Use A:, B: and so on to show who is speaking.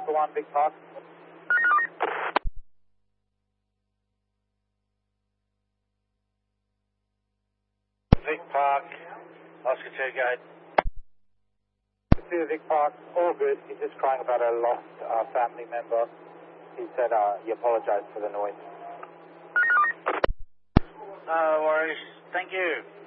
A: Oscar 1, Vic Park.
B: Vic Park, Oscar 2, go ahead.
A: To Vic Park, all good. He's just crying about a lost family member. He said he apologized for the noise.
B: No worries. Thank you.